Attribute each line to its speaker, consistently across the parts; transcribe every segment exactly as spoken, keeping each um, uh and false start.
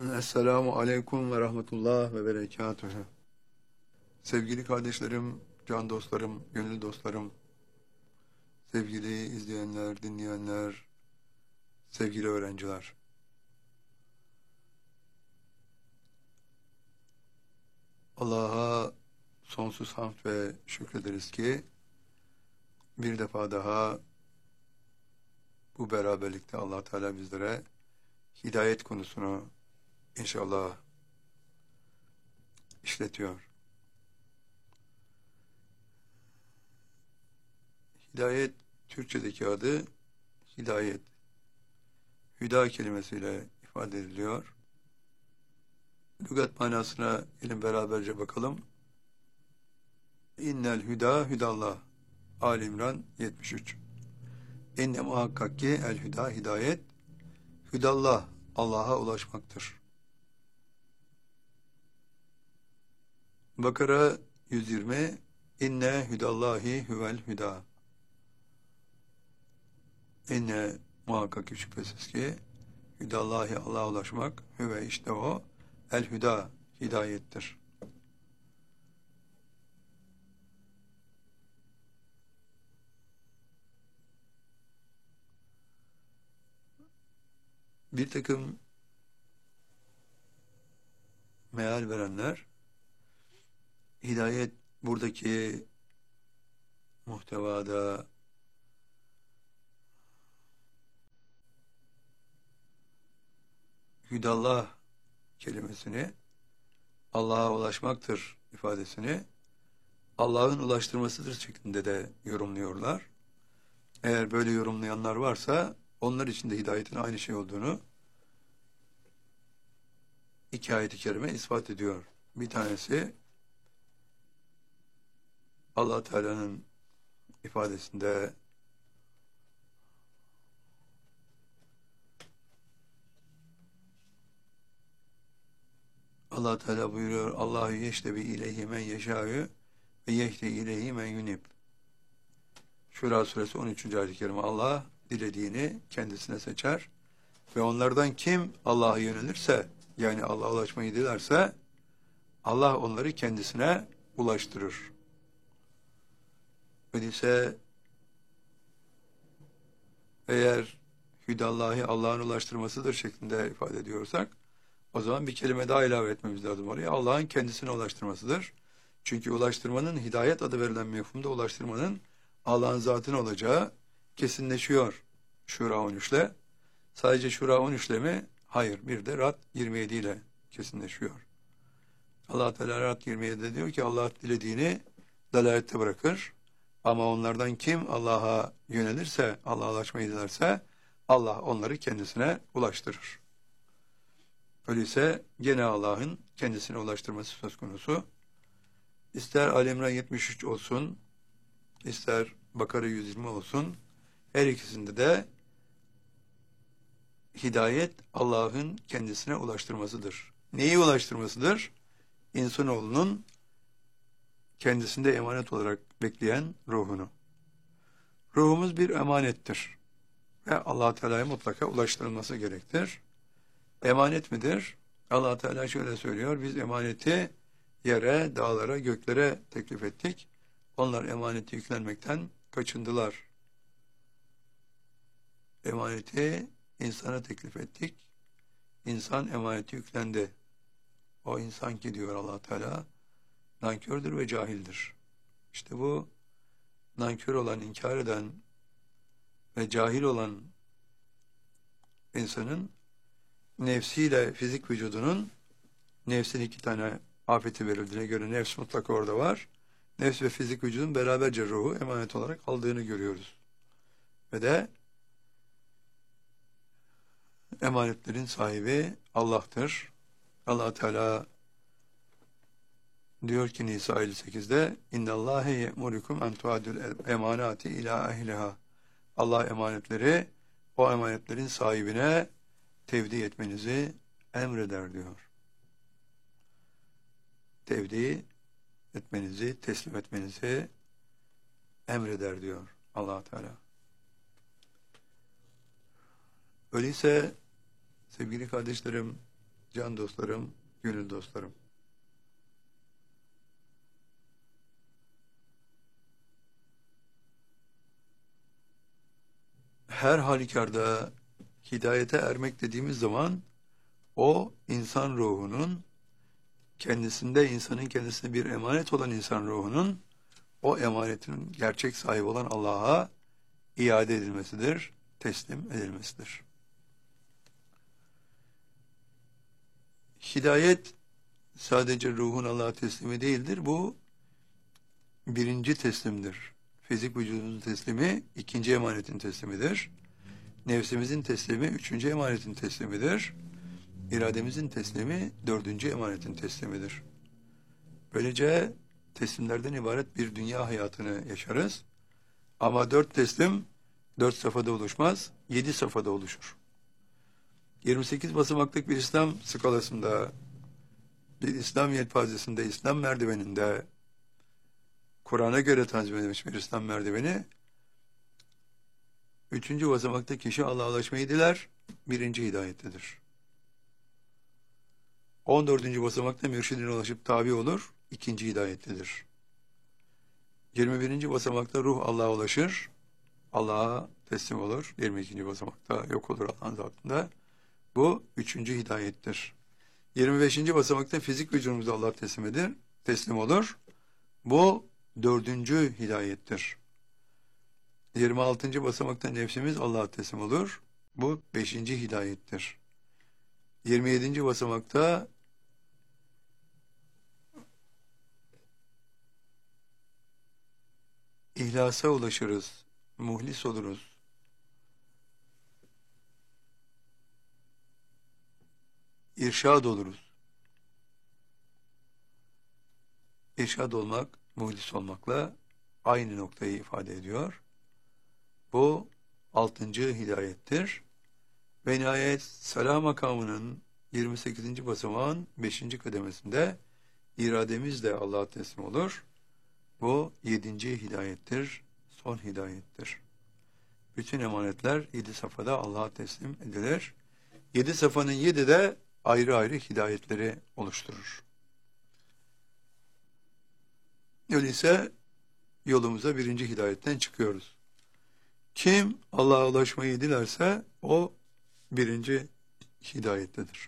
Speaker 1: Esselamu Aleyküm ve Rahmetullah ve Berekatühü. Sevgili kardeşlerim, can dostlarım, gönül dostlarım, sevgili izleyenler, dinleyenler, sevgili öğrenciler. Allah'a sonsuz hamd ve şükrederiz ki bir defa daha bu beraberlikte Allah Teala bizlere hidayet konusunu inşallah işletiyor. Hidayet Türkçedeki adı hidayet. Hüda kelimesiyle ifade ediliyor. Lügat manasına gelin beraberce bakalım. İnnel hüda hüdallah. Ali İmran yetmiş üç. İnne muhakkak ki el hüda hidayet hüdallah Allah'a ulaşmaktır. Bakara yüz yirmi. İnne hüdallahi huvel hüda. İnne muhakkak ki şüphesiz ki hüdallahi Allah'a ulaşmak hüve işte o el hüda hidayettir. Bir takım meal verenler hidayet buradaki muhtevada hüdallah kelimesini Allah'a ulaşmaktır ifadesini Allah'ın ulaştırmasıdır şeklinde de yorumluyorlar. Eğer böyle yorumlayanlar varsa onlar için de hidayetin aynı şey olduğunu iki ayet-i kerime ispat ediyor. Bir tanesi Allah Teala'nın ifadesinde Allah Teala buyuruyor Allahu yeştebi ileyhi men yeşâ'ü ve yehdi ileyhi men yunib. Şura suresi on üçüncü ayet-i kerime Allah dilediğini kendisine seçer ve onlardan kim Allah'a yönelirse yani Allah'a ulaşmayı dilerse Allah onları kendisine ulaştırır. Öyleyse eğer hüdallahi Allah'ın ulaştırmasıdır şeklinde ifade ediyorsak o zaman bir kelime daha ilave etmemiz lazım oraya. Allah'ın kendisine ulaştırmasıdır. Çünkü ulaştırmanın hidayet adı verilen mefhumda ulaştırmanın Allah'ın zatına olacağı kesinleşiyor Şura on üç ile. Sadece Şura on üç ile mi? Hayır. Bir de Rad yirmi yedi ile kesinleşiyor. Allah Teala Rad yirmi yedi'de diyor ki Allah dilediğini dalalette bırakır. Ama onlardan kim Allah'a yönelirse, Allah'a ulaşmayı dilerse Allah onları kendisine ulaştırır. Öyleyse gene Allah'ın kendisine ulaştırması söz konusu. İster Ali İmran yetmiş üç olsun, ister Bakara yüz yirmi olsun, her ikisinde de hidayet Allah'ın kendisine ulaştırmasıdır. Neyi ulaştırmasıdır? İnsanoğlunun kendisinde emanet olarak bekleyen ruhunu. Ruhumuz bir emanettir ve Allah Teala'ya mutlaka ulaştırılması gerektir. Emanet midir? Allah Teala şöyle söylüyor, biz emaneti yere, dağlara, göklere teklif ettik. Onlar emaneti yüklenmekten kaçındılar. Emaneti insana teklif ettik. İnsan emaneti yüklendi. O insan ki diyor Allah Teala nankördür ve cahildir. İşte bu nankör olan, inkar eden ve cahil olan insanın nefsiyle fizik vücudunun nefsin iki tane afeti verildiğine göre nefs mutlaka orada var. Nefs ve fizik vücudun beraberce ruhu emanet olarak aldığını görüyoruz. Ve de emanetlerin sahibi Allah'tır. Allah Teala diyor ki Nisa elli sekiz'de İnnallâhe ye'murukum en tuadul emanati ila ehliha. Allah emanetleri o emanetlerin sahibine tevdi etmenizi emreder diyor. Tevdi etmenizi, teslim etmenizi emreder diyor Allah Teala. Öyleyse sevgili kardeşlerim, can dostlarım, gönül dostlarım. Her halükarda hidayete ermek dediğimiz zaman o insan ruhunun kendisinde, insanın kendisine bir emanet olan insan ruhunun o emanetin gerçek sahibi olan Allah'a iade edilmesidir, teslim edilmesidir. Hidayet sadece ruhun Allah'a teslimi değildir. Bu birinci teslimdir. Fizik vücudumuzun teslimi ikinci emanetin teslimidir. Nefsimizin teslimi üçüncü emanetin teslimidir. İrademizin teslimi dördüncü emanetin teslimidir. Böylece teslimlerden ibaret bir dünya hayatını yaşarız. Ama dört teslim dört safhada oluşmaz, yedi safhada oluşur. yirmi sekiz basamaklık bir İslam skalasında, bir İslam yelpazesinde, İslam merdiveninde, Kur'an'a göre tanzim edilmiş bir İslam merdiveni, üçüncü basamakta kişi Allah'a ulaşmayı diler, birinci hidayettedir. on dördüncü basamakta mürşidine ulaşıp tabi olur, ikinci hidayettedir. yirmi birinci basamakta ruh Allah'a ulaşır, Allah'a teslim olur, yirmi ikinci basamakta yok olur Allah'ın zatında. Bu üçüncü hidayettir. yirmi beşinci basamakta fizik vücudumuz Allah'a teslim eder, teslim olur. Bu dördüncü hidayettir. yirmi altıncı basamakta nefsimiz Allah'a teslim olur. Bu beşinci hidayettir. yirmi yedinci basamakta İhlasa ulaşırız, muhlis oluruz. İrşad oluruz. İrşad olmak, muhlis olmakla aynı noktayı ifade ediyor. Bu altıncı hidayettir. Ve nihayet selam makamının yirmi sekizinci basamağın beşinci kademesinde irademiz de Allah'a teslim olur. Bu yedinci hidayettir, son hidayettir. Bütün emanetler yedi safhada Allah'a teslim edilir. Yedi safhanın yedi de ayrı ayrı hidayetleri oluşturur. Öyleyse yolumuza birinci hidayetten çıkıyoruz. Kim Allah'a ulaşmayı dilerse o birinci hidayettedir.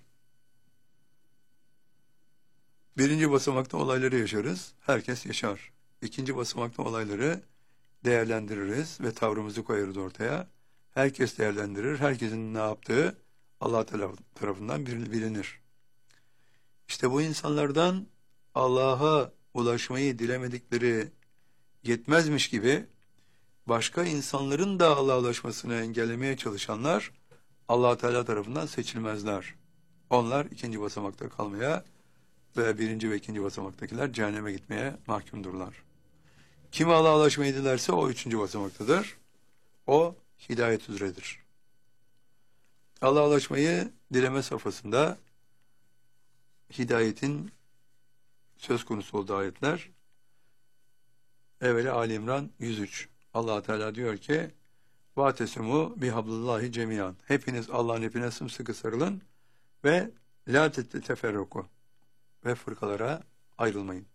Speaker 1: Birinci basamakta olayları yaşarız, herkes yaşar. İkinci basamakta olayları değerlendiririz ve tavrımızı koyarız ortaya. Herkes değerlendirir, herkesin ne yaptığı Allah tarafından bilinir. İşte bu insanlardan Allah'a ulaşmayı dilemedikleri yetmezmiş gibi başka insanların da Allah'a ulaşmasını engellemeye çalışanlar Allah Teala tarafından seçilmezler. Onlar ikinci basamakta kalmaya ve birinci ve ikinci basamaktakiler cehenneme gitmeye mahkumdurlar. Kim Allah'a ulaşmayı dilerse o üçüncü basamaktadır. O hidayet üzeredir. Allah'a ulaşmayı dileme safhasında hidayetin söz konusu olduğu ayetler evvela Ali İmran yüz üç. Allah Teala diyor ki: "Vatesimu bihablullahi cemiyan." Hepiniz Allah'ın ipine sımsıkı sarılın ve la teferruku ve fırkalara ayrılmayın.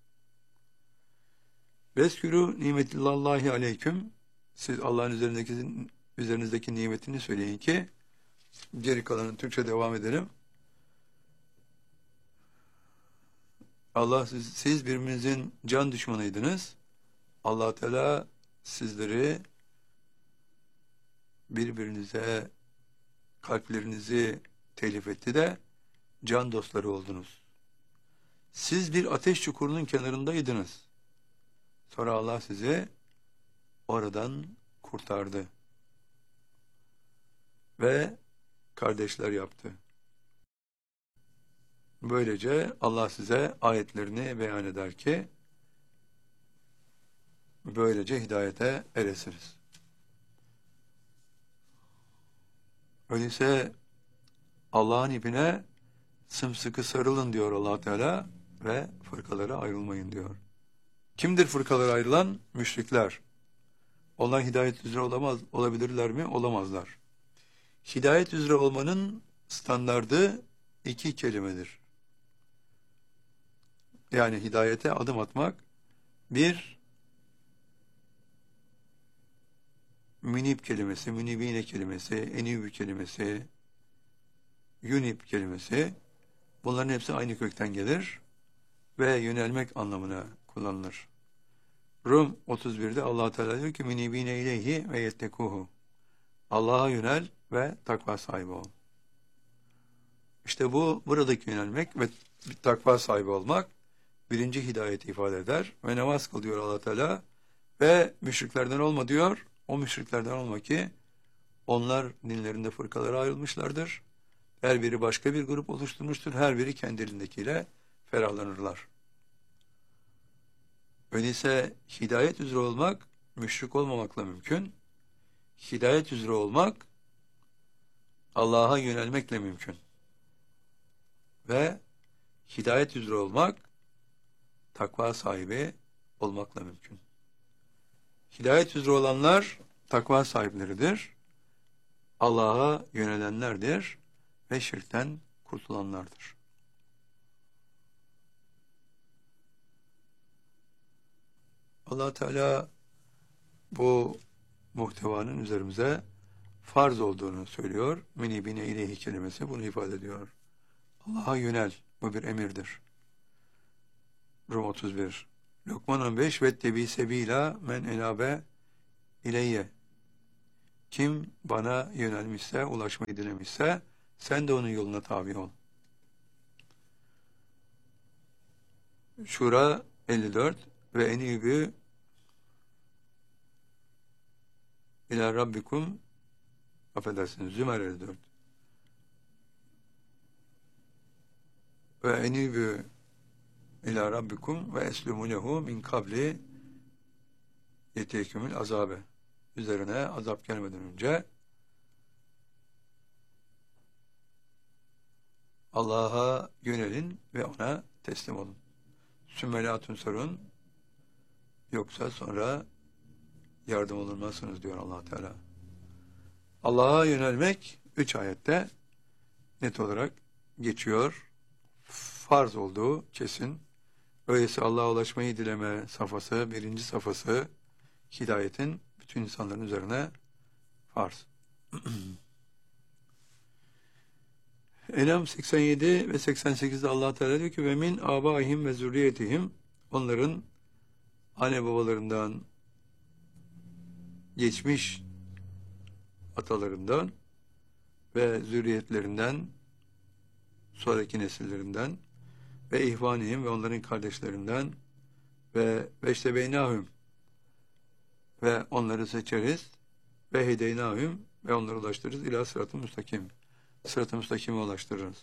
Speaker 1: Veskürü nimetillahi aleyküm. Siz Allah'ın üzerindeki üzerinizdeki nimetini söyleyin ki, geri kalanın Türkçe devam edelim. Allah siz, siz birbirinizin can düşmanıydınız. Allah Teala sizleri birbirinize kalplerinizi telif etti de can dostları oldunuz. Siz bir ateş çukurunun kenarındaydınız. Sonra Allah sizi oradan kurtardı ve kardeşler yaptı. Böylece Allah size ayetlerini beyan eder ki böylece hidayete eresiniz. Öyleyse Allah'ın ipine sımsıkı sarılın diyor Allah Teala ve fırkalara ayrılmayın diyor. Kimdir fırkalara ayrılan? Müşrikler. Onlar hidayet üzere olamaz, olabilirler mi? Olamazlar. Hidayet üzere olmanın standardı iki kelimedir. Yani hidayete adım atmak bir münib kelimesi, münibine kelimesi, enibü kelimesi, yunib kelimesi, bunların hepsi aynı kökten gelir ve yönelmek anlamına kullanılır. Rum otuz birde Allah Teala diyor ki münibine ileyhi ve yettekuhu. Allah'a yönel ve takva sahibi ol. İşte bu buradaki yönelmek ve bir takva sahibi olmak birinci hidayeti ifade eder. Ve namaz kıl diyor Allah Teala ve müşriklerden olma diyor. O müşriklerden olma ki onlar dinlerinde fırkalara ayrılmışlardır. Her biri başka bir grup oluşturmuştur. Her biri kendi elindekiyle ferahlanırlar. Öyleyse hidayet üzere olmak müşrik olmamakla mümkün. Hidayet üzere olmak Allah'a yönelmekle mümkün. Ve hidayet üzere olmak takva sahibi olmakla mümkün. Hidayet üzere olanlar takva sahipleridir. Allah'a yönelenlerdir ve şirkten kurtulanlardır. Allah Teala bu muhtevanın üzerimize farz olduğunu söylüyor. Minibine ileyhi kelimesi bunu ifade ediyor. Allah'a yönel. Bu bir emirdir. Rum otuz bir. Lokman on beş ve tebi sebila men enabe ileyye. Kim bana yönelmişse, ulaşmayı dilemişse sen de onun yoluna tabi ol. Şura elli dört ve enibü ila rabbikum affedersiniz Zümer elli dört ve enibü ila rabbikum ve eslumu lehu min kabli yetekümül azabe. Üzerine azap gelmeden önce Allah'a yönelin ve ona teslim olun. Sümmelatun sorun yoksa sonra yardım olunmazsınız diyor Allah Teala. Allah'a yönelmek üç ayette net olarak geçiyor. Farz olduğu kesin. Öyleyse Allah'a ulaşmayı dileme safhası, birinci safhası hidayetin bütün insanların üzerine farz. En'am seksen yedi ve seksen sekizde Allah Teala diyor ki ve min abaihim ve zürriyetihim, onların anne babalarından geçmiş atalarından ve zürriyetlerinden sonraki nesillerinden ve ihvanihim ve onların kardeşlerinden ve veştebeynahum ve onları seçeriz ve hedeynahum ve onları ulaştırırız ila sırat-ı müstakim. Sırat-ı müstakime ulaştırırız.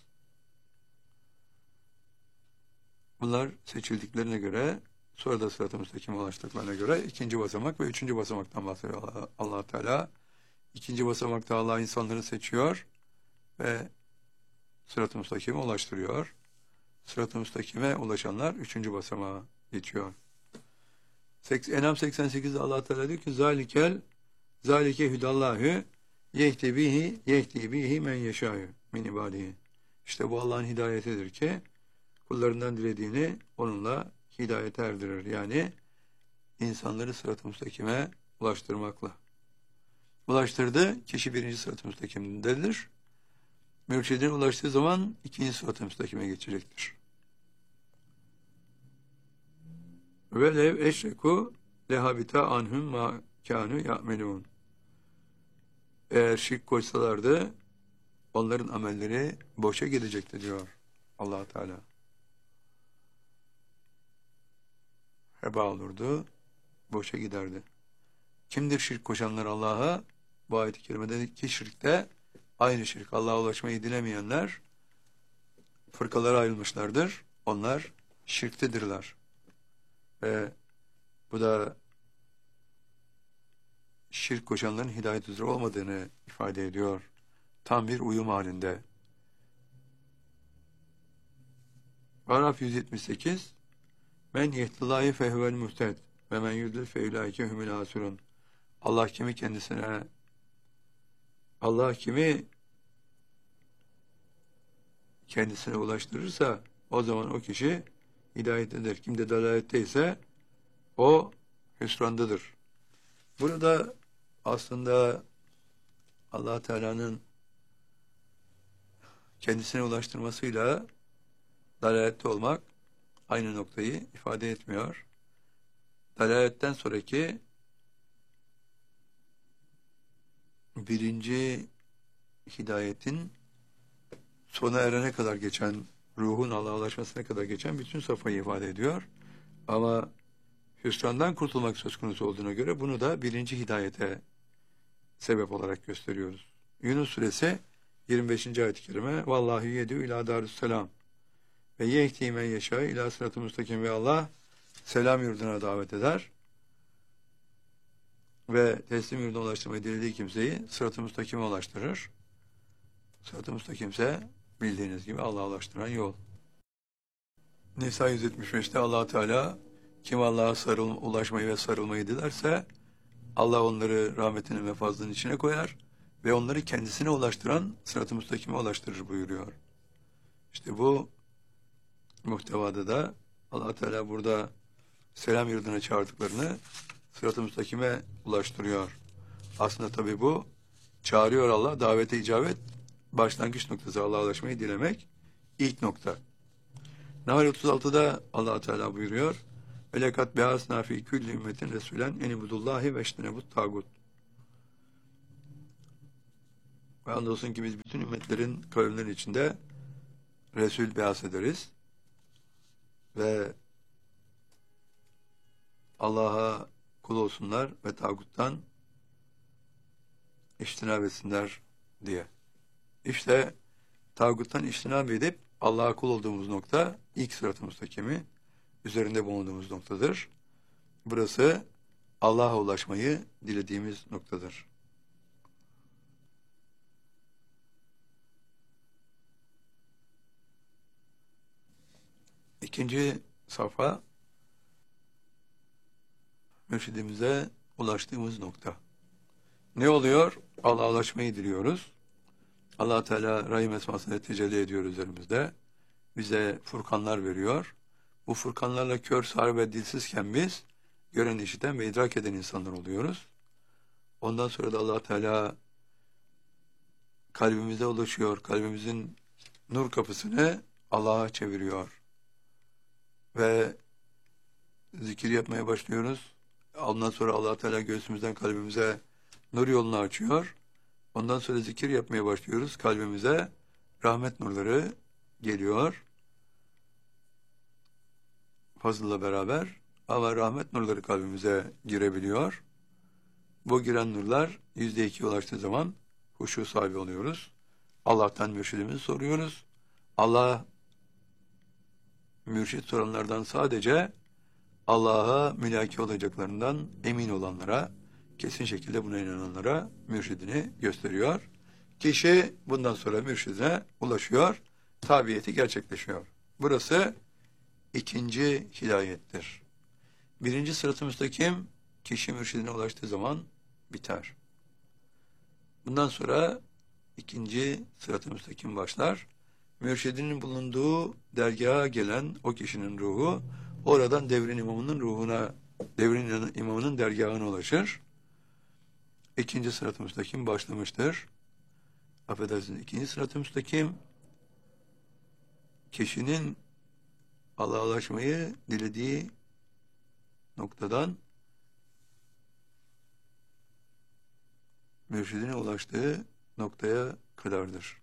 Speaker 1: Bunlar seçildiklerine göre, sonra da sırat-ı müstakime ulaştıklarına göre ikinci basamak ve üçüncü basamaktan bahsediyor Allah, Allah Teala. İkinci basamakta Allah insanları seçiyor ve sırat-ı müstakime ulaştırıyor. Sırat-ı müstakime ulaşanlar üçüncü basamağa geçiyor. En'am seksen sekizde Allah Teala diyor ki zalikel zalike hüdallahü yehdi bihi yehdi bihi men yeşâhü min ibâdihi. İşte bu Allah'ın hidayetidir ki kullarından dilediğini onunla hidayete erdirir. Yani insanları sırat-ı müstakime ulaştırmakla. Ulaştırdı, kişi birinci sırat-ı müstakimdedir. Mürşidine ulaştığı zaman ikinci sırat-ı müstakime geçecektir. Ve lev eşreku lehabita anhum ma kânû ya'melûn. Eğer şirk koysalardı onların amelleri boşa gidecekti diyor Allah Teala. Heba olurdu, boşa giderdi. Kimdir şirk koşanlar Allah'a? Bu ayet-i kerimedeki şirkte aynı şirk. Allah'a ulaşmayı dilemeyenler fırkalara ayrılmışlardır. Onlar şirktedirler. Ve bu da şirk koşanların hidayet üzere olmadığını ifade ediyor. Tam bir uyum halinde. Araf yüz yetmiş sekiz Men yehdillahi fehvel muhted ve men yudlil feulaike humul hasirun. Allah kimi kendisine Allah kimi kendisine ulaştırırsa o zaman o kişi hidayettedir. Kim de dalaletteyse o hüsrandadır. Burada aslında Allah Teala'nın kendisine ulaştırmasıyla dalalette olmak aynı noktayı ifade etmiyor. Dalaletten sonraki birinci hidayetin sona erene kadar geçen, ruhun Allah'a ulaşmasına kadar geçen bütün safhayı ifade ediyor. Ama hüsrandan kurtulmak söz konusu olduğuna göre bunu da birinci hidayete sebep olarak gösteriyoruz. Yunus suresi yirmi beşinci ayet-i kerime Vallahi yedü ila darüsselam ve yehdi men yeşâ ila sırat-ı müstakim ve Allah selam yurduna davet eder ve teslim yurduna ulaştırmayı dilediği kimseyi sırat-ı müstakime ulaştırır. Sırat-ı müstakimse bildiğiniz gibi Allah'a ulaştıran yol. Nisa yüz yetmiş beşte Allah Teala kim Allah'a sarıl, ulaşmayı ve sarılmayı dilerse Allah onları rahmetinin ve fazlının içine koyar ve onları kendisine ulaştıran sırat-ı müstakime ulaştırır buyuruyor. İşte bu muhtevada da Allah Teala burada selam yurduna çağırdıklarını sırat-ı müstakime ulaştırıyor. Aslında tabii bu çağırıyor Allah, davete icabet başlangıç noktası Allah'a ulaşmayı dilemek ilk nokta. Nahl otuz altıda Allah Teala buyuruyor. Velekat be'asna fi külli ümmetin resulen enibudullahi ve eştenebut tagut. Ve andolsun ki biz bütün ümmetlerin kavimlerin içinde Resul beas ederiz ve Allah'a kul olsunlar ve tağuttan iştinab etsinler diye. İşte tağuttan iştinab edip Allah'a kul olduğumuz nokta ilk sırat-ı müstakimi üzerinde bulunduğumuz noktadır. Burası Allah'a ulaşmayı dilediğimiz noktadır. İkinci safha mürşidimize ulaştığımız nokta. Ne oluyor? Allah'a ulaşmayı diliyoruz. Allah Teala Rahim esmasıyla tecelli ediyor üzerimizde. Bize furkanlar veriyor. Bu furkanlarla kör, sağır ve dilsizken biz gören, işiten ve idrak eden insanlar oluyoruz. Ondan sonra da Allah Teala kalbimize ulaşıyor. Kalbimizin nur kapısını Allah'a çeviriyor. Ve zikir yapmaya başlıyoruz. Ondan sonra Allah Teala göğsümüzden kalbimize nur yolunu açıyor. Ondan sonra zikir yapmaya başlıyoruz. Kalbimize rahmet nurları geliyor. Fazıl'la beraber ama rahmet nurları kalbimize girebiliyor. Bu giren nurlar yüzde ikiye ulaştığı zaman huşu sahibi oluyoruz. Allah'tan mürşidimizi soruyoruz. Allah mürşid soranlardan sadece Allah'a mülaki olacaklarından emin olanlara, kesin şekilde buna inananlara mürşidini gösteriyor. Kişi bundan sonra mürşidine ulaşıyor, tabiyeti gerçekleşiyor. Burası ikinci hidayettir. Birinci sırat-ı müstakim, kişi mürşidine ulaştığı zaman biter. Bundan sonra ikinci sırat-ı müstakim başlar. Mürşidinin bulunduğu dergaha gelen o kişinin ruhu, oradan devrin imamının ruhuna, devrin imamının dergahına ulaşır. İkinci sırat-ı müstakim başlamıştır. Affedersiniz, ikinci sırat-ı müstakim, kişinin Allah'a ulaşmayı dilediği noktadan mürşidine ulaştığı noktaya kadardır.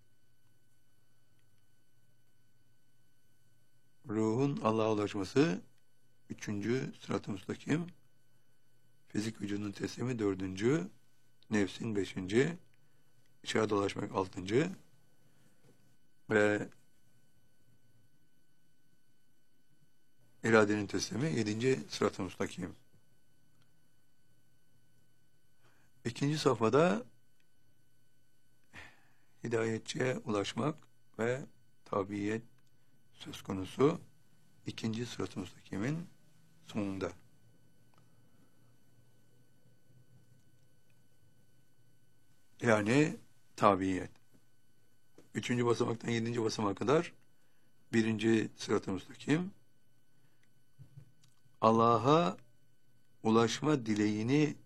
Speaker 1: Ruhun Allah'a ulaşması üçüncü sırat-ı müstakim, fizik vücudun teslimi dördüncü, nefsin beşinci, içeri dolaşmak altıncı ve iradenin teslimi yedinci sırat-ı müstakim. İkinci safhada hidayetçiye ulaşmak ve tabiyet söz konusu ikinci sırat-ı müstakimin sonunda. Yani tabiyet. Üçüncü basamaktan yedinci basamağa kadar birinci sırat-ı müstakim, Allah'a ulaşma dileğini,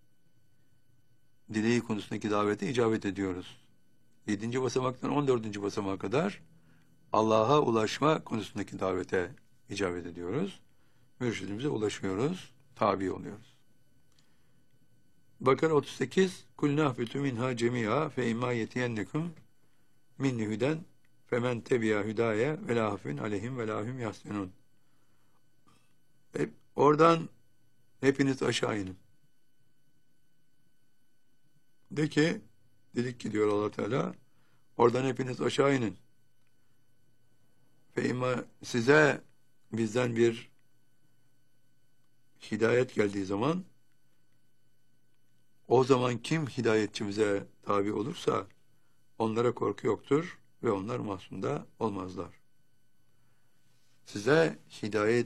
Speaker 1: dileği konusundaki davete icabet ediyoruz. Yedinci basamaktan on dördüncü basamağa kadar Allah'a ulaşma konusundaki davete icabet ediyoruz. Mürşidimize ulaşıyoruz, tabi oluyoruz. Bakara otuz sekiz Kul nahbitu minha cemi'a fe imma yetiyennekum minni hüden femen tebiya hüdaye ve la hafün aleyhim ve la hum yahsenun. Hep oradan hepiniz aşağı inin. De ki, dedik ki diyor Allah Teala, oradan hepiniz aşağı inin. Fe imma size bizden bir hidayet geldiği zaman, o zaman kim hidayetçimize tabi olursa onlara korku yoktur ve onlar mahzunda olmazlar. Size hidayet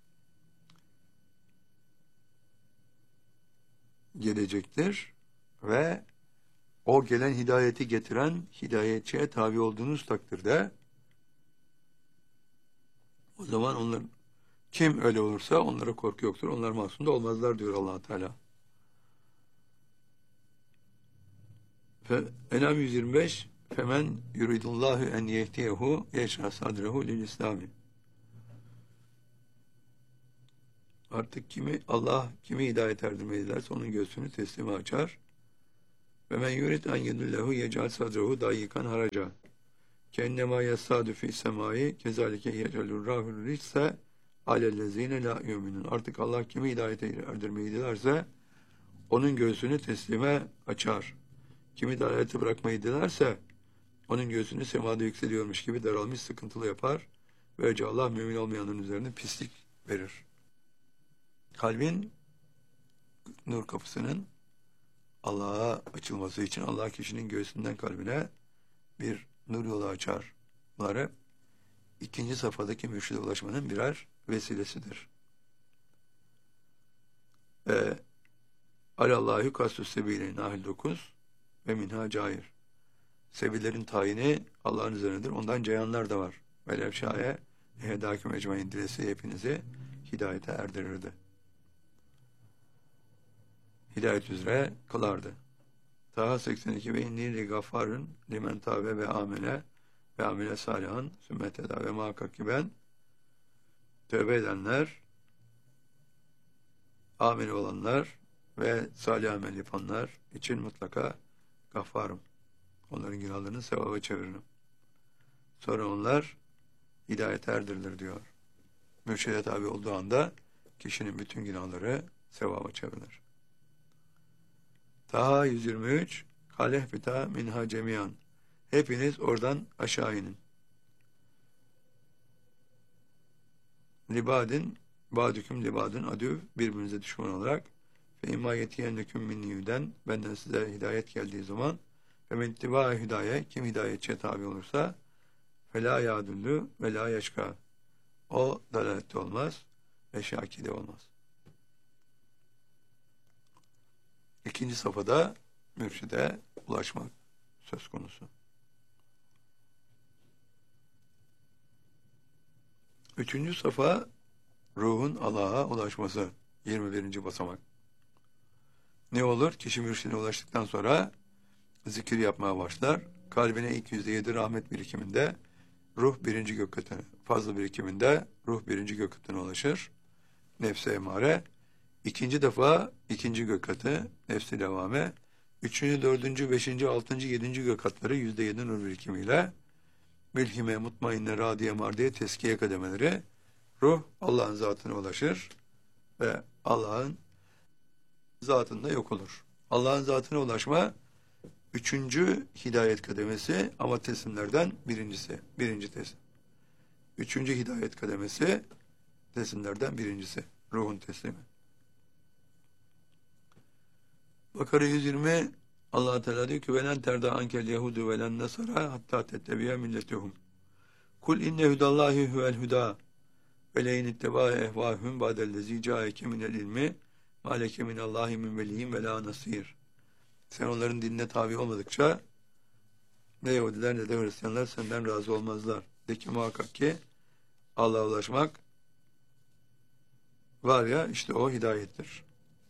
Speaker 1: gelecektir ve o gelen hidayeti getiren hidayetçiye tabi olduğunuz takdirde o zaman onlar kim öyle olursa onlara korku yoktur. Onlar mahzunda olmazlar diyor Allah Teala. En'am yüz yirmi beş Femen yuridullahu en yehdiyehu yeşra sadrehu lil İslami. Artık kimi Allah kimi hidayet erdirmeyi dilerse onun göğsünü teslime açar. Ve men yurid en yedullehu yecal sadrehu dayikan haraca. Kennema yasadu fi semai kezalike yecelur rahul ritse alellezine la yu'minun. Artık Allah kimi hidayet erdirmeyi dilerse onun göğsünü teslime açar. Kimi dalaleti bırakmayı dilerse onun göğsünü semada yükseliyormuş gibi daralmış, sıkıntılı yapar. Böylece Allah mümin olmayanların üzerine pislik verir. Kalbin nur kapısının Allah'a açılması için Allah kişinin göğsünden kalbine bir nur yolu açar. Bunlar ikinci safhadaki mürşide ulaşmanın birer vesilesidir. Ve alallahu kastus sebili nahil dokuz ve minha cair. Sebillerin tayini Allah'ın üzerindedir. Ondan cayanlar da var. Velev şaye ehedâküm ecmaîn dilesi hepinizi hidayete erdirirdi. Hidayet üzere kılardı. Taha seksen iki ve inni li gaffarın limen tabe ve amele ve amele salihan sümmeteda ve muhakkak ki ben tövbe edenler, ameli olanlar ve salih amel yapanlar için mutlaka gaffarım. Onların günahlarını sevaba çeviririm. Sonra onlar hidayete erdirilir diyor. Mürşide tabi olduğu anda kişinin bütün günahları sevaba çevrilir. Taha yüz yirmi üç Kaleh bita minha cemiyan. Hepiniz oradan aşağı inin. Libadin badüküm libadin adüv, birbirinize düşman olarak ve imma yetiyenneküm minni yüden, benden size hidayet geldiği zaman ve men ittiba hidaye, kim hidayetçiye tabi olursa felâ yâdüllü ve lâ yeşkâ, o dalalette olmaz ve şakide olmaz. İkinci safhada mürşide ulaşmak söz konusu. Üçüncü safha ruhun Allah'a ulaşması. yirmi birinci basamak. Ne olur? Kişi mürşide ulaştıktan sonra zikir yapmaya başlar. Kalbine ilk yüzde yedi rahmet birikiminde ruh birinci gök katına, fazla birikiminde ruh birinci gök katına ulaşır. Nefse emare. İkinci defa ikinci gök katı, nefsi devame. Üçüncü, dördüncü, beşinci, altıncı, yedinci gök katları yüzde yedi nur birikimiyle mülhime, mutmainne, radiye, mardiye, teskiye kademeleri ruh Allah'ın zatına ulaşır ve Allah'ın zatında yok olur. Allah'ın zatına ulaşma üçüncü hidayet kademesi ama teslimlerden birincisi. Birinci teslim. Üçüncü hidayet kademesi teslimlerden birincisi. Ruhun teslimi. Bakara yüz yirmi Allah Teala diyor ki velen terda ankel yehudu velen nasara hatta tettebiye milletuhum. Kul inne hudallahi huvel huda ve leyn itteba ehvahum ba'dellezî câeke minel ilmi ma leke minallahi min veliyyin ve la nasir. Sen onların dinine tabi olmadıkça ne Yahudiler ne de Hristiyanlar senden razı olmazlar. De ki muhakkak ki Allah'a ulaşmak var ya, işte o hidayettir.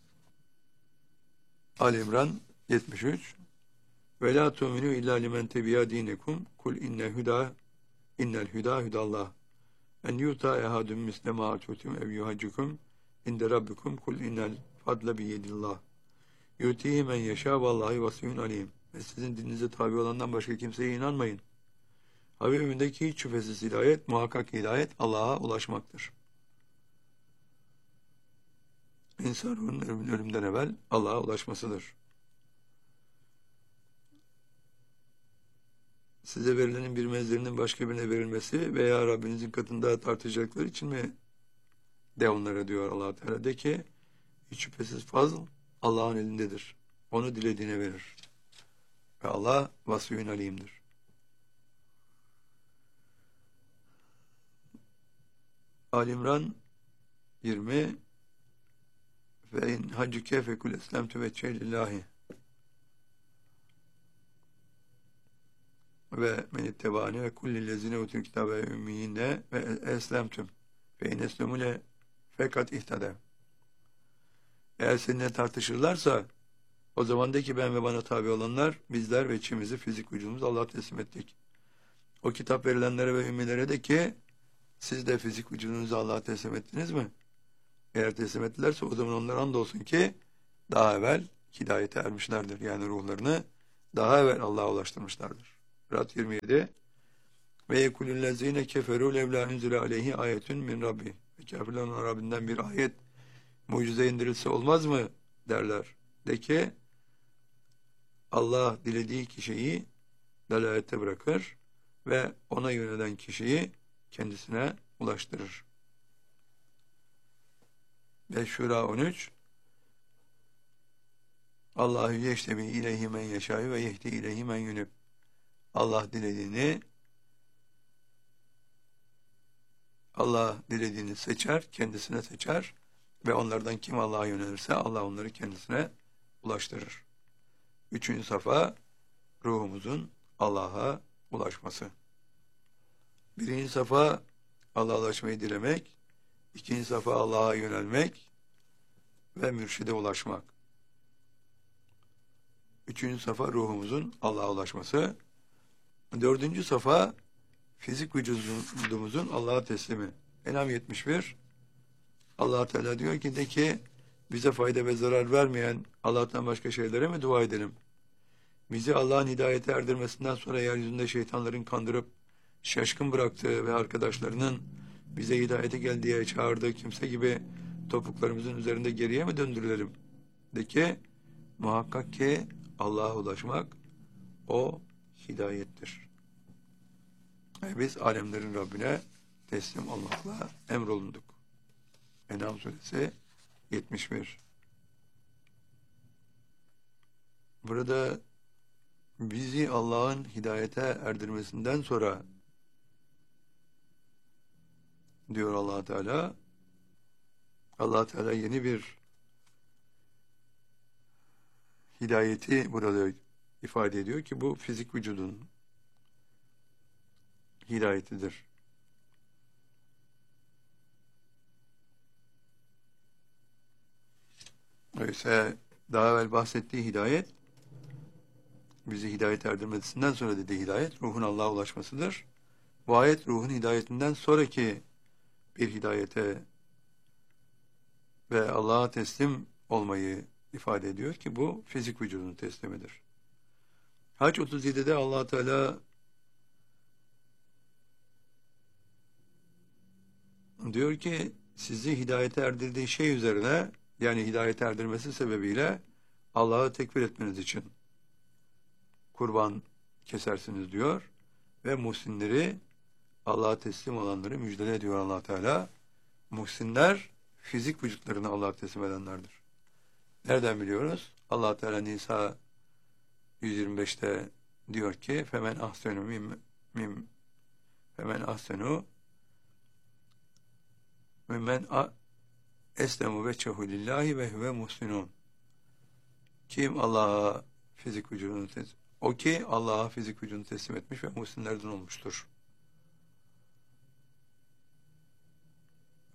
Speaker 1: Ali İmran yetmiş üç. Ve la tu'minu illa limen tebiya dinekum kul innel huda innel huda hudallah en yuta ehadun misle ma atutum ev yuhaccukum inde rabbikum kul innel fadle biyedillah yutihi men yeşâ vallahi vasiyun alim. Ve sizin dininize tabi olandan başka kimseye inanmayın. Habibimdeki hiç şüphesiz hidayet, muhakkak hidayet Allah'a ulaşmaktır. İnsanın ölümden evvel Allah'a ulaşmasıdır. Size verilenin bir menzilinin başka birine verilmesi veya Rabbinizin katında tartışacakları için mi de onlara diyor Allah Teala. De ki hiç şüphesiz fazl Allah'ın elindedir. Onu dilediğine verir. Ve Allah vasiyun alimdir. Ali İmran yirmi. Ve in haccuke fekul eslemtu vecceh lillahi ve men ittebani ve kullillezine utul kitabe ve ümmiyine ve eslemtüm ve in eslemule fekat ihtade. Eğer seninle tartışırlarsa o zaman de ki ben ve bana tabi olanlar, bizler ve içimizi, fizik vücudumuzu Allah'a teslim ettik. O kitap verilenlere ve ümmilere de ki siz de fizik vücudunuzu Allah'a teslim ettiniz mi? Eğer teslim ettilerse o zaman onlar andolsun ki daha evvel hidayete ermişlerdir. Yani ruhlarını daha evvel Allah'a ulaştırmışlardır. Rad yirmi yedi. Ve yekulüllezine keferu levla unzile aleyhi ayetün min rabbi. Ve kafirlerin Rabbinden bir ayet, mucize indirilse olmaz mı derler. De ki Allah dilediği kişiyi dalalette bırakır ve ona yönelen kişiyi kendisine ulaştırır. Ve Şura on üç. Allahu yeştebi ileyhi men yeşâ ve yehdi ileyhi men yunib. Allah dilediğini Allah dilediğini seçer, kendisine seçer ve onlardan kim Allah'a yönelirse Allah onları kendisine ulaştırır. Üçüncü safa ruhumuzun Allah'a ulaşması. Birinci safa Allah'a ulaşmayı dilemek, ikinci safa Allah'a yönelmek ve mürşide ulaşmak. Üçüncü safa ruhumuzun Allah'a ulaşması. Dördüncü safa fizik vücudumuzun Allah'a teslimi. Enam yetmiş bir. Allah Teala diyor ki de ki bize fayda ve zarar vermeyen Allah'tan başka şeylere mi dua edelim? Bizi Allah'ın hidayete erdirmesinden sonra yeryüzünde şeytanların kandırıp şaşkın bıraktığı ve arkadaşlarının bize hidayete gel diye çağırdığı kimse gibi topuklarımızın üzerinde geriye mi döndürülelim? De ki muhakkak ki Allah'a ulaşmak o hidayettir. Yani biz alemlerin Rabbine teslim olmakla emrolunduk. Enam suresi yetmiş bir. Burada bizi Allah'ın hidayete erdirmesinden sonra diyor Allah Teala, Allah Teala yeni bir hidayeti burada ifade ediyor ki bu fizik vücudun hidayetidir. Öyleyse daha evvel bahsettiği hidayet, bizi hidayet erdirmesinden sonra dediği hidayet, ruhun Allah'a ulaşmasıdır. Bu ayet ruhun hidayetinden sonraki bir hidayete ve Allah'a teslim olmayı ifade ediyor ki bu fizik vücudun teslimidir. Hac otuz yedide Allah Teala diyor ki sizi hidayete erdirdiği şey üzerine, yani hidayete erdirmesi sebebiyle Allah'ı tekbir etmeniz için kurban kesersiniz diyor ve muhsinleri, Allah'a teslim olanları müjdele ediyor Allah Teala. Muhsinler fizik vücutlarını Allah'a teslim edenlerdir. Nereden biliyoruz? Allah Teala Nisa yüz yirmi beşte diyor ki femen ahsenu mim mim femen ahsenu mimmen eslemu veçhehu lillahi ve huve muhsinun. Kim Allah'a fizik vücudunu teslim, o ki Allah'a fizik vücudunu teslim etmiş ve muhsinlerden olmuştur.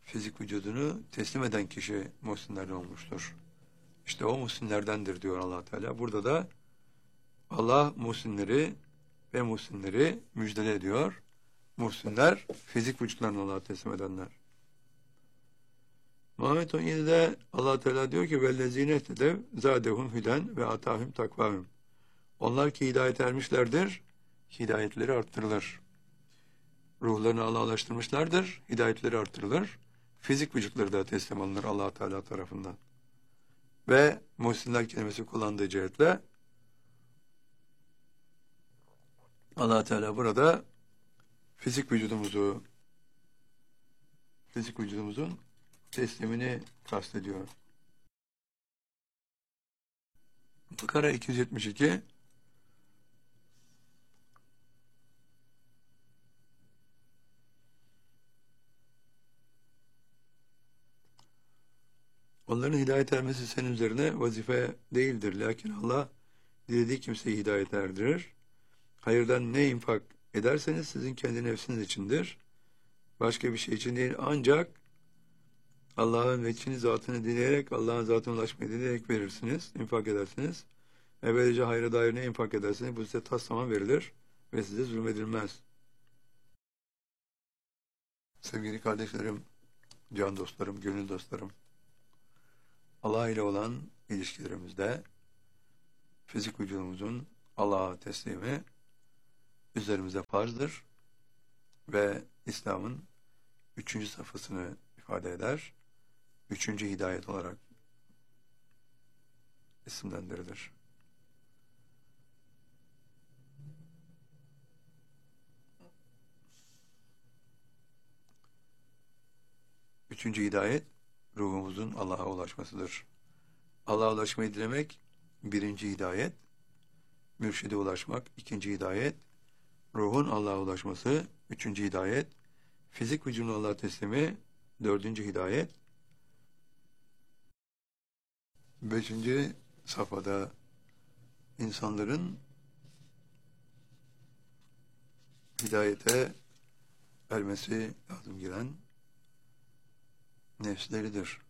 Speaker 1: fizik vücudunu teslim eden kişi muhsinlerden olmuştur. İşte o muhsinlerdendir diyor Allah Teala. Burada da Allah muhsinleri ve muhsinleri müjdele ediyor. Muhsinler fizik vücutlarını Allah'a teslim edenler. Muhammed on yedide Allah Teala diyor ki vellezine ehtedev zadehum hüden ve atahum takvahum. Onlar ki hidayet ermişlerdir, hidayetleri arttırılır. Ruhlarını Allah'a ulaştırmışlardır, hidayetleri arttırılır. Fizik vücutları da teslim alınır Allah Teala tarafından. Ve muhsinler kelimesi kullandığı cihetle Allah Teala burada fizik vücudumuzu fizik vücudumuzun teslimini kastediyor. Bakara iki yüz yetmiş iki Onların hidayet ermesi senin üzerine vazife değildir. Lakin Allah dilediği kimseyi hidayet erdirir. Hayırdan ne infak ederseniz sizin kendi nefsiniz içindir. Başka bir şey için değil, ancak Allah'ın veçhini zatını dileyerek, Allah'ın zatına ulaşmayı dileyerek verirsiniz, infak edersiniz. Ve böylece hayra dair ne infak ederseniz bu size tas tamam verilir ve size zulmedilmez. Sevgili kardeşlerim, can dostlarım, gönül dostlarım, Allah ile olan ilişkilerimizde fizik vücudumuzun Allah'a teslimi üzerimize farzdır ve İslam'ın üçüncü safhasını ifade eder. Üçüncü hidayet olarak isimlendirilir. Üçüncü hidayet ruhumuzun Allah'a ulaşmasıdır. Allah'a ulaşmayı dilemek birinci hidayet, mürşide ulaşmak ikinci hidayet, ruhun Allah'a ulaşması üçüncü hidayet, fizik vücudun Allah'a teslimi dördüncü hidayet, beşinci safhada insanların hidayete ermesi lazım gelen nefsleridir.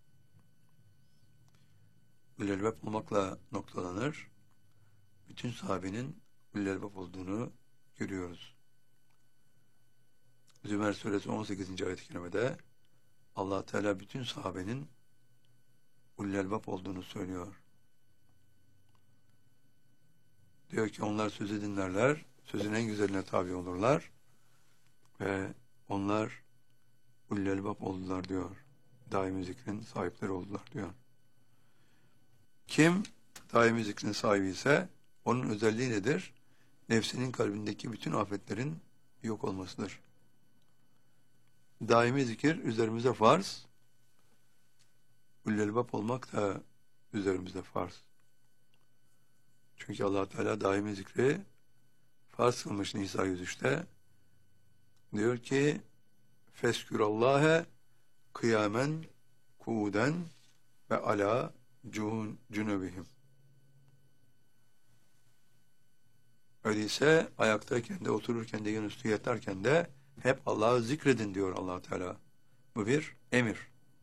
Speaker 1: Ülelbep olmakla noktalanır. Bütün sahabenin ülelbep olduğunu görüyoruz. Zümer suresi on sekizinci ayet-i kerimede Allah Teala bütün sahabenin ülelbep olduğunu söylüyor. Diyor ki onlar sözü dinlerler, sözün en güzeline tabi olurlar ve onlar ülelbep oldular diyor. Daimi zikrin sahipleri oldular diyor. Kim daimi zikrin sahibi ise onun özelliği nedir? Nefsinin kalbindeki bütün afetlerin yok olmasıdır. Daimi zikir üzerimize farz. Ülelbap olmak da üzerimizde farz. Çünkü Allah Teala daimi zikri farz kılmış Nisa yüz üçte. Diyor ki Feskürallâhe kıyamen kuuden ve ala cun cunubihim. Öyleyse ayaktayken de otururken de yanüstü yatarken de hep Allah'ı zikredin diyor Allah Teala. Bu bir emir.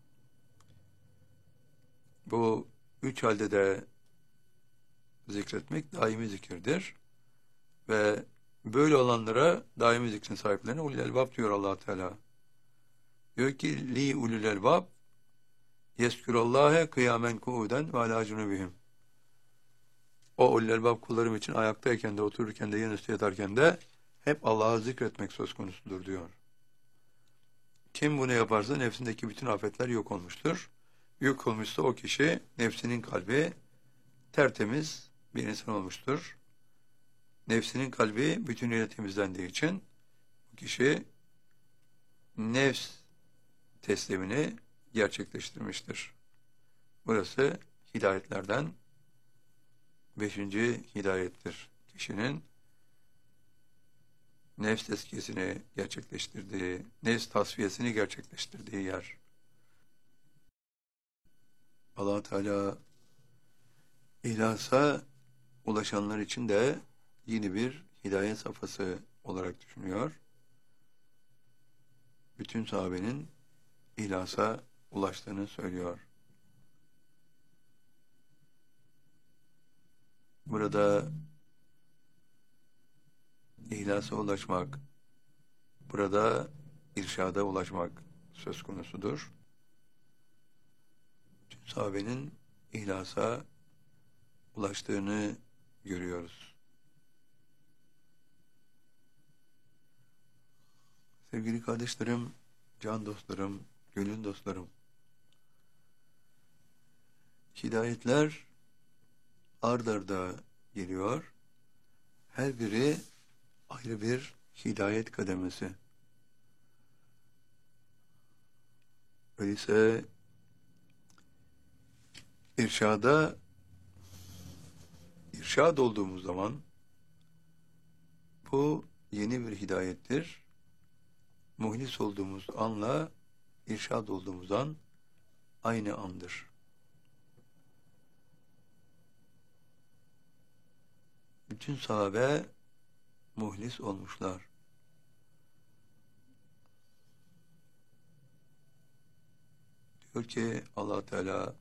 Speaker 1: Bu üç halde de zikretmek daimi zikirdir. Ve böyle olanlara daimi zikrin sahiplerine ulul elbab diyor Allah Teala. Diyor ki li ulul elbab yeskürallâhe kıyamen kuuden ve alâ cunubihim. O ulul elbab kullarım için ayaktayken de otururken de yanüstü yatarken de hep Allah'ı zikretmek söz konusudur diyor. Kim bunu yaparsa nefsindeki bütün afetler yok olmuştur. Yok olmuşsa o kişi nefsinin kalbi tertemiz bir insan olmuştur. Nefsinin kalbi bütünüyle temizlendiği için bu kişi nefs teslimini gerçekleştirmiştir. Burası hidayetlerden beşinci hidayettir. Kişinin nefs tezkiyesini gerçekleştirdiği, nefs tasfiyesini gerçekleştirdiği yer. Allah Teala İhlasa ulaşanlar için de yeni bir hidayet safhası olarak düşünüyor. Bütün sahabenin ihlasa ulaştığını söylüyor. Burada ihlasa ulaşmak, burada irşada ulaşmak söz konusudur. Tüm sahabenin ihlasa ulaştığını görüyoruz. Sevgili kardeşlerim, can dostlarım, gönül dostlarım, hidayetler ard arda geliyor. Her biri ayrı bir hidayet kademesi. Öyleyse irşada irşad olduğumuz zaman bu yeni bir hidayettir. Muhlis olduğumuz anla irşad olduğumuz an aynı andır. Bütün sahabe muhlis olmuşlar. Diyor ki Allah Teala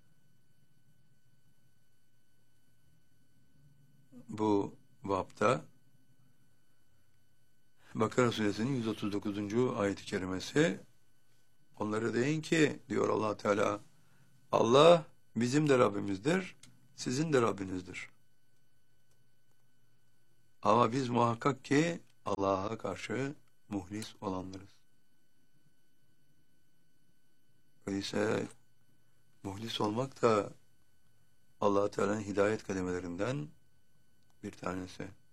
Speaker 1: bu bapta Bakara suresinin yüz otuz dokuzuncu ayet-i kerimesi, onlara deyin ki diyor Allah Teala, Allah bizim de Rabbimizdir, sizin de Rabbinizdir. Ama biz muhakkak ki Allah'a karşı muhlis olanlarız. Öyleyse muhlis olmak da Allah Teala'nın hidayet kademelerinden bir tanesi.